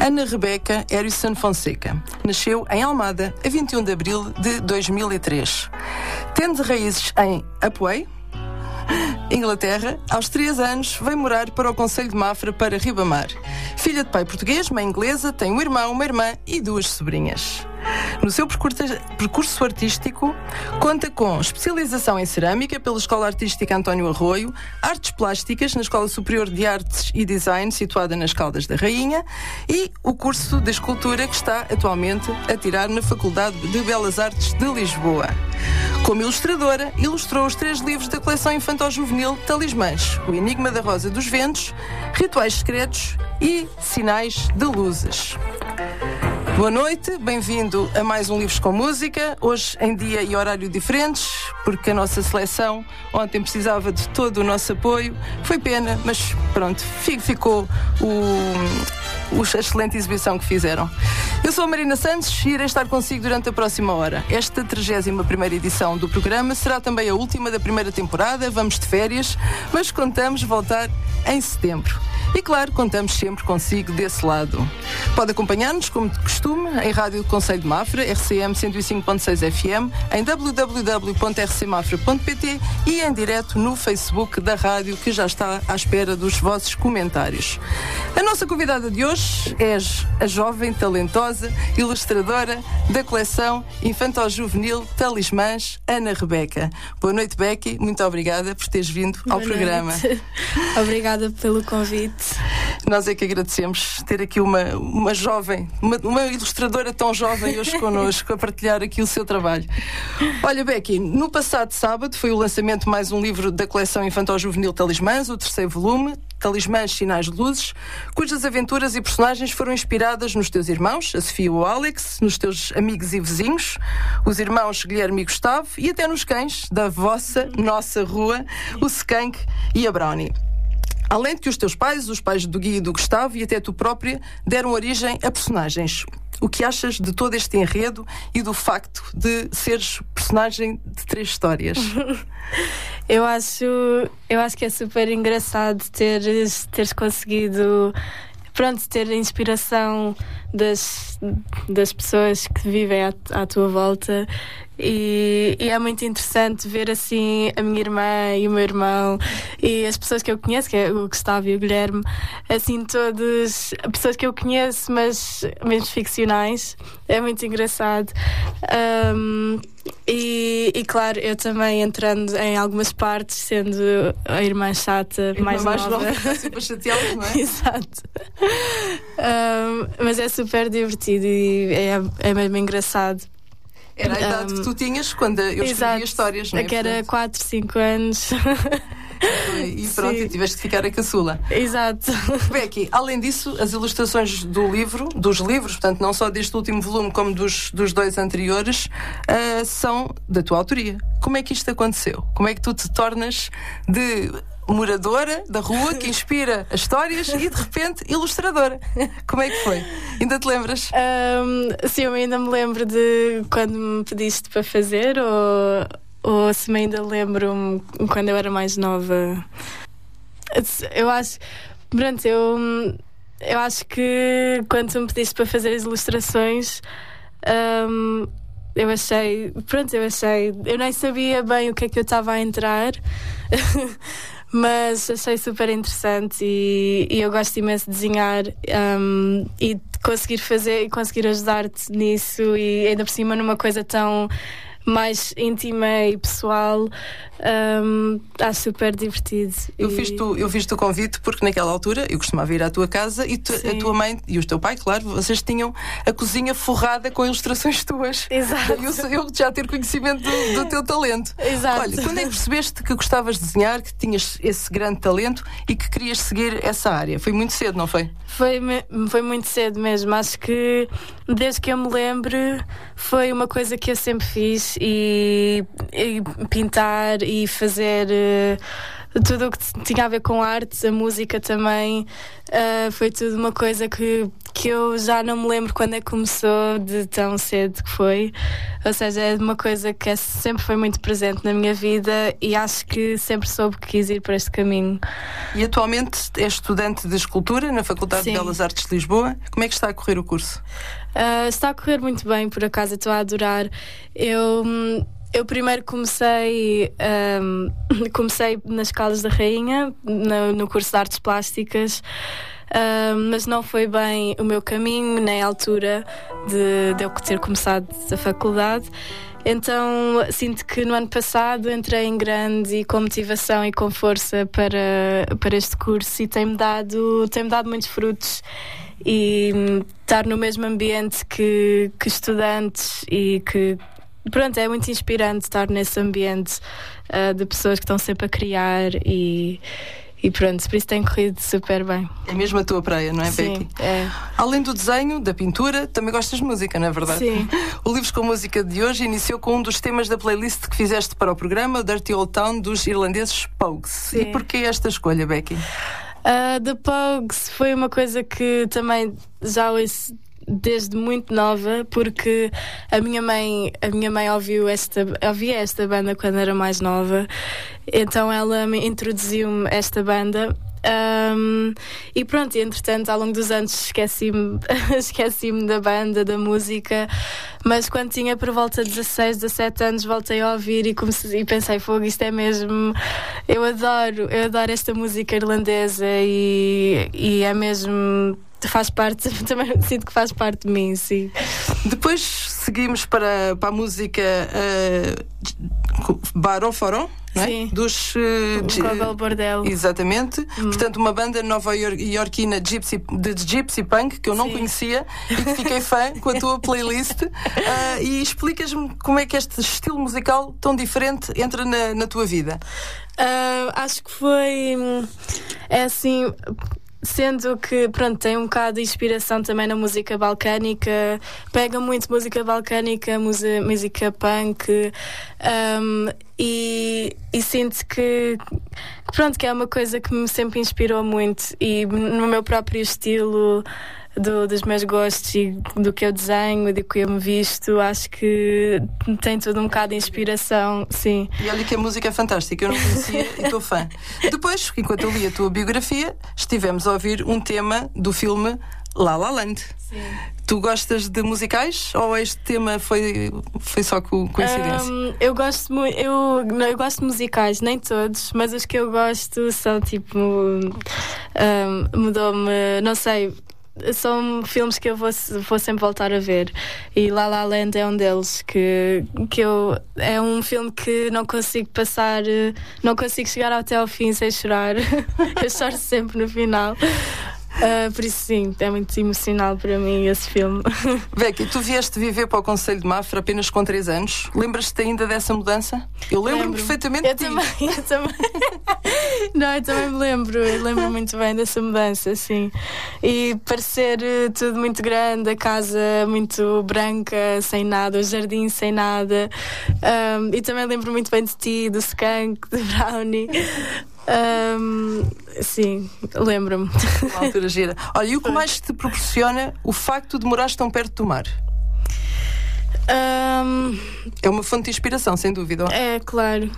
Ana Rebeca Harrison Fonseca. Nasceu em Almada, a 21 de abril de 2003. Tendo raízes em Apuei, Inglaterra, aos 3 anos veio morar para o concelho de Mafra, para Ribamar. Filha de pai português, mãe inglesa, tem um irmão, uma irmã e 2 sobrinhas. No seu percurso artístico, conta com especialização em cerâmica pela Escola Artística António Arroio, artes plásticas na Escola Superior de Artes e Design, situada nas Caldas da Rainha, e o curso de escultura que está atualmente a tirar na Faculdade de Belas Artes de Lisboa. Como ilustradora, ilustrou os 3 livros da coleção infantil-juvenil Talismãs: O Enigma da Rosa dos Ventos, Rituais Secretos e Sinais de Luzes. Boa noite, bem-vindo a mais um Livros com Música, hoje em dia e horário diferentes, porque a nossa seleção ontem precisava de todo o nosso apoio. Foi pena, mas pronto, ficou a excelente exibição que fizeram. Eu sou a Marina Santos e irei estar consigo durante a próxima hora. Esta 31ª edição do programa será também a última da primeira temporada, vamos de férias, mas contamos voltar em setembro. E claro, contamos sempre consigo desse lado. Pode acompanhar-nos, como de costume, em Rádio do Concelho de Mafra, RCM 105.6 FM, em www.rcmafra.pt e em direto no Facebook da rádio, que já está à espera dos vossos comentários. A nossa convidada de hoje é a jovem, talentosa ilustradora da coleção infantil-juvenil Talismãs, Ana Rebeca. Boa noite, Becky. Muito obrigada por teres vindo ao programa. Obrigada pelo convite. Nós é que agradecemos ter aqui uma jovem, uma ilustradora tão jovem hoje connosco a partilhar aqui o seu trabalho. Olha, Becky, no passado sábado foi o lançamento de mais um livro da coleção infantil-juvenil Talismãs, o 3º volume, Talismãs, Sinais de Luzes, cujas aventuras e personagens foram inspiradas nos teus irmãos, a Sofia e o Alex, nos teus amigos e vizinhos, os irmãos Guilherme e Gustavo, e até nos cães da nossa rua, o Skank e a Brownie. Além de que os teus pais, os pais do Gui e do Gustavo, e até tu própria, deram origem a personagens. O que achas de todo este enredo e do facto de seres personagem de 3 histórias? Eu acho que é super engraçado teres conseguido, ter a inspiração das pessoas que vivem à tua volta. E é muito interessante ver assim a minha irmã e o meu irmão e as pessoas que eu conheço, que é o Gustavo e o Guilherme, assim, todas pessoas que eu conheço, mas mesmo ficcionais. É muito engraçado. E claro, eu também entrando em algumas partes, sendo a irmã chata, mais nova. Super chateada, não é? Exato. Mas é super divertido e é mesmo engraçado. Era a idade que tu tinhas quando eu escrevia histórias, não é? Que era 4, 5 anos. E pronto, e tiveste que ficar a caçula. Exato. Becky, além disso, as ilustrações dos livros, portanto, não só deste último volume como dos 2 anteriores, são da tua autoria. Como é que isto aconteceu? Como é que tu te tornas de moradora da rua que inspira as histórias e de repente ilustradora? Como é que foi? Ainda te lembras? Sim, eu ainda me lembro de quando me pediste para fazer, ou se me ainda lembro quando eu era mais nova. Eu acho que quando tu me pediste para fazer as ilustrações, eu nem sabia bem o que é que eu estava a entrar. Mas achei super interessante e eu gosto imenso de desenhar, e de conseguir fazer e conseguir ajudar-te nisso, e ainda por cima numa coisa tão mais íntima e pessoal. Acho super divertido. Eu fiz-te o convite porque naquela altura eu costumava ir à tua casa e a tua mãe e o teu pai, claro, vocês tinham a cozinha forrada com ilustrações tuas. Exato. Eu já ter conhecimento do teu talento. Exato. Olha, quando é que percebeste que gostavas de desenhar, que tinhas esse grande talento e que querias seguir essa área? Foi muito cedo, não foi? Foi muito cedo mesmo. Acho que desde que eu me lembro foi uma coisa que eu sempre fiz, e pintar e fazer tudo o que tinha a ver com artes, a música também, foi tudo uma coisa que eu já não me lembro quando é que começou, de tão cedo que foi. Ou seja, é uma coisa que sempre foi muito presente na minha vida e acho que sempre soube que quis ir por este caminho. E atualmente és estudante de escultura na Faculdade de Belas Artes de Lisboa. Como é que está a correr o curso? Está a correr muito bem, por acaso, estou a adorar. Eu primeiro comecei nas Caldas da Rainha, no curso de Artes Plásticas, mas não foi bem o meu caminho, nem a altura de eu ter começado a faculdade. Então sinto que no ano passado entrei em grande e com motivação e com força para este curso e tem-me dado muitos frutos. E estar no mesmo ambiente que estudantes e que, pronto, é muito inspirante estar nesse ambiente de pessoas que estão sempre a criar e pronto, por isso tem corrido super bem. É mesmo a tua praia, não é, Sim, Becky? É. Além do desenho, da pintura, também gostas de música, não é verdade? Sim. O Livros com Música de hoje iniciou com um dos temas da playlist que fizeste para o programa, Dirty Old Town, dos irlandeses Pogues. Sim. E porquê esta escolha, Becky? The Pogues foi uma coisa que também já ouço desde muito nova, porque a minha mãe ouvia esta banda quando era mais nova, então ela me introduziu-me a esta banda. E pronto, e entretanto ao longo dos anos esqueci-me da banda, da música, mas quando tinha por volta de 16, 17 anos voltei a ouvir e pensei, fogo, isto é mesmo, eu adoro esta música irlandesa e é mesmo, faz parte, também sinto que faz parte de mim, sim. Depois seguimos para a música Baró Foró, não é? Sim. Dos Gogol Bordello. Exatamente. Portanto, uma banda nova-iorquina de Gypsy Punk que eu não conhecia e que fiquei fã com a tua playlist. E explicas-me como é que este estilo musical tão diferente entra na tua vida. Acho que foi assim. Sendo que, pronto, tem um bocado de inspiração também na música balcânica, pega muito música balcânica, música punk, e sinto que, pronto, que é uma coisa que me sempre inspirou muito e no meu próprio estilo, dos meus gostos e do que eu desenho e do que eu me visto, acho que tem tudo um bocado de inspiração, sim. E olha que a música é fantástica, eu não conhecia e estou fã. Depois, enquanto eu li a tua biografia, estivemos a ouvir um tema do filme La La Land. Sim. Tu gostas de musicais ou este tema foi só coincidência? Eu gosto de musicais, nem todos, mas os que eu gosto são tipo mudou-me, não sei, são filmes que eu vou sempre voltar a ver e La La Land é um deles é um filme que não consigo chegar até ao fim sem chorar. Eu choro sempre no final. Por isso sim, é muito emocional para mim esse filme. Becky, tu vieste viver para o Concelho de Mafra apenas com 3 anos. Lembras-te ainda dessa mudança? Eu lembro-me perfeitamente de ti. Eu também. Não, eu também me lembro. Eu lembro muito bem dessa mudança, sim. E parecer tudo muito grande, a casa muito branca, sem nada, o jardim sem nada. E também lembro muito bem de ti, do Skunk, do Brownie. Sim, lembro-me. Uma altura gira. Olha, e o que mais te proporciona o facto de morares tão perto do mar? É uma fonte de inspiração, sem dúvida. É, claro.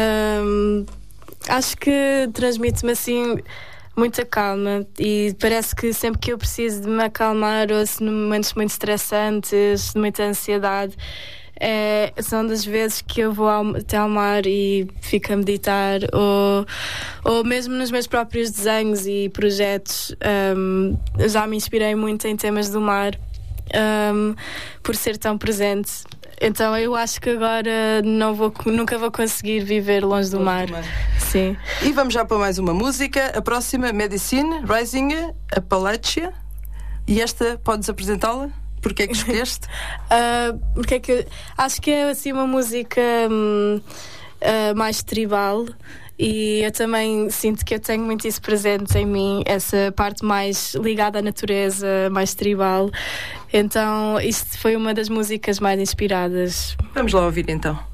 Acho que transmite-me assim muita calma e parece que sempre que eu preciso de me acalmar ou se em momentos muito estressantes, de muita ansiedade, são das vezes que eu vou até ao mar e fico a meditar ou mesmo nos meus próprios desenhos e projetos. Já me inspirei muito em temas do mar por ser tão presente. Então eu acho que agora nunca vou conseguir viver longe do mar. Sim. E vamos já para mais uma música. A próxima, Medicine, Rising Appalachia. E esta, podes apresentá-la? Porquê é que escolheste? Porque é que acho que é assim uma música mais tribal e eu também sinto que eu tenho muito isso presente em mim, essa parte mais ligada à natureza, mais tribal. Então isto foi uma das músicas mais inspiradas. Vamos lá ouvir então.